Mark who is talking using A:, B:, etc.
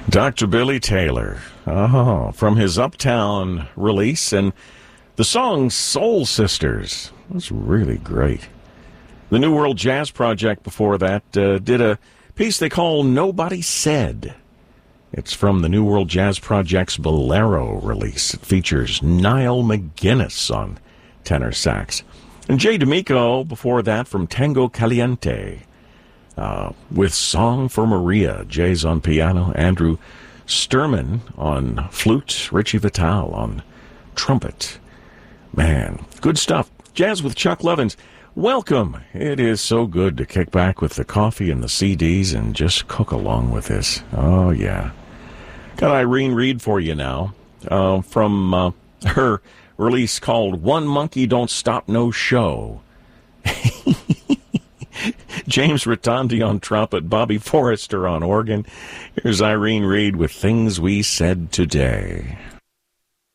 A: Dr. Billy Taylor, from his Uptown release, and the song Soul Sisters. That's really great. The New World Jazz Project before that did a piece they call Nobody Said. It's from the New World Jazz Project's Bolero release. It features Niall McGuinness on tenor sax. And Jay D'Amico before that from Tango Caliente. With Song for Maria. Jay's on piano, Andrew Sturman on flute, Richie Vital on trumpet. Man, good stuff. Jazz with Chuck Lovins. Welcome. It is so good to kick back with the coffee and the CDs and just cook along with this. Oh, yeah. Got Irene Reed for you now from her release called One Monkey Don't Stop No Show. James Rotondi on trumpet, Bobby Forrester on organ. Here's Irene Reed with Things We Said Today.